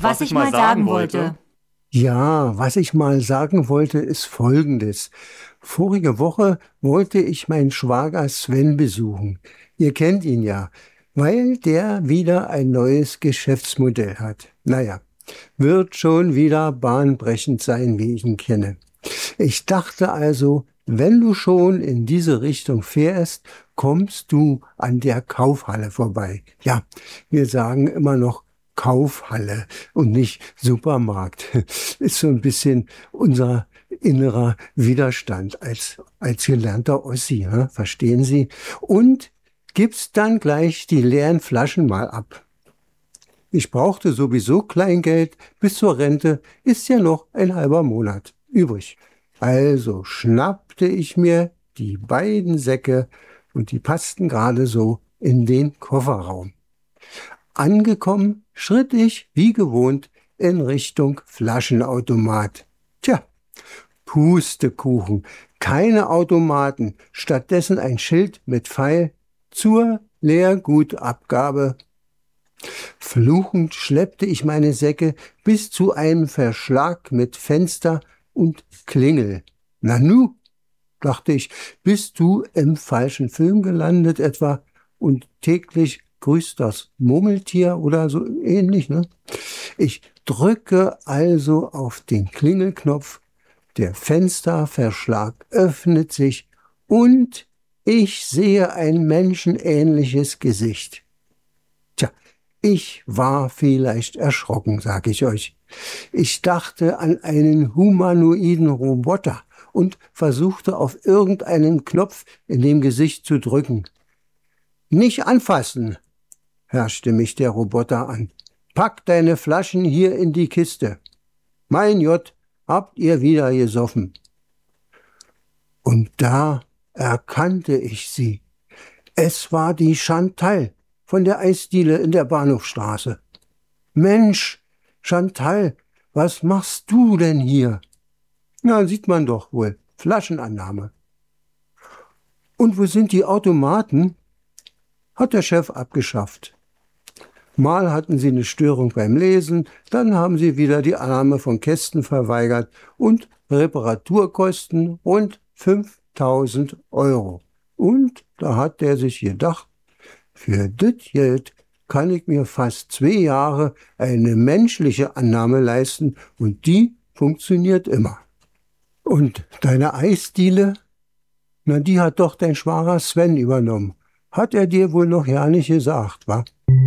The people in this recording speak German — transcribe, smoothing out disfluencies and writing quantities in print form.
was ich mal sagen wollte. Ja, was ich mal sagen wollte, ist Folgendes. Vorige Woche wollte ich meinen Schwager Sven besuchen. Ihr kennt ihn ja, weil der wieder ein neues Geschäftsmodell hat. Naja, wird schon wieder bahnbrechend sein, wie ich ihn kenne. Ich dachte also, wenn du schon in diese Richtung fährst, kommst du an der Kaufhalle vorbei. Ja, wir sagen immer noch Kaufhalle und nicht Supermarkt. Ist so ein bisschen unser innerer Widerstand als gelernter Ossi, ne? Verstehen Sie? Und gibt's dann gleich die leeren Flaschen mal ab. Ich brauchte sowieso Kleingeld, bis zur Rente ist ja noch ein halber Monat übrig. Also schnappte ich mir die beiden Säcke und die passten gerade so in den Kofferraum. Angekommen schritt ich, wie gewohnt, in Richtung Flaschenautomat. Tja, Pustekuchen, keine Automaten, stattdessen ein Schild mit Pfeil zur Leergutabgabe. Fluchend schleppte ich meine Säcke bis zu einem Verschlag mit Fenster und Klingel. Nanu, dachte ich, bist du im falschen Film gelandet etwa und täglich grüßt das Murmeltier oder so ähnlich, ne? Ich drücke also auf den Klingelknopf, der Fensterverschlag öffnet sich und ich sehe ein menschenähnliches Gesicht. Tja, ich war vielleicht erschrocken, sag ich euch. Ich dachte an einen humanoiden Roboter und versuchte auf irgendeinen Knopf in dem Gesicht zu drücken. Nicht anfassen, herrschte mich der Roboter an. Pack deine Flaschen hier in die Kiste. Mein Jott, habt ihr wieder gesoffen. Und da erkannte ich sie. Es war die Chantal von der Eisdiele in der Bahnhofstraße. Mensch, Chantal, was machst du denn hier? Na, sieht man doch wohl. Flaschenannahme. Und wo sind die Automaten? Hat der Chef abgeschafft. Mal hatten sie eine Störung beim Lesen, dann haben sie wieder die Annahme von Kästen verweigert und Reparaturkosten rund 5.000 €. Und da hat der sich gedacht, für das Geld kann ich mir fast 2 Jahre eine menschliche Annahme leisten und die funktioniert immer. Und deine Eisdiele? Na, die hat doch dein Schwager Sven übernommen. Hat er dir wohl noch ja nicht gesagt, wa?